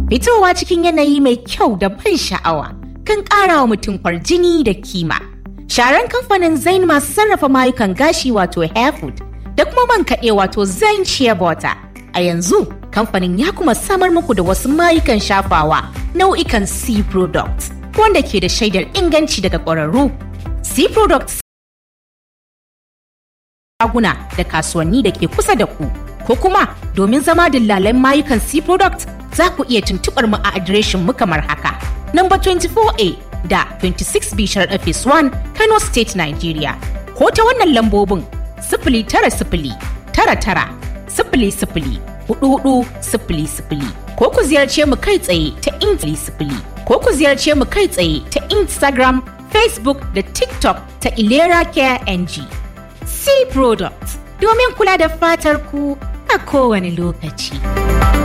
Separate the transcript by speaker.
Speaker 1: Fitowa cikin yanayi mai kyau da ban sha'awa kan ƙara wa mutum kwarjini da kima. Sharan kamfanin Zain masu sarrafa mayukan gashi wato Hairfood da kuma man kaɗe wato Zain Shea Butter. A yanzu kamfanin ya kuma samar muku da wasu mayukan shafawa nau'ikan C products wanda ke da shaidar inganci daga ƙwararru. C products shaguna da kasuwanni da ke kusa da ku, ko kuma domin zama dillalan mayukan C product za ku iya tuntuɓar mu a adireshin mu kamar haka. Number 24A da 26B Sharaɗa Phase 1 Kano State, Nigeria. Ko ta wannan lambobin 09099004400 ko ku ziyarce mu kai tsaye ta Instagram, Facebook da TikTok ta Ilera Care NG. C Products domin kula da fatar ku a kowane lokaci.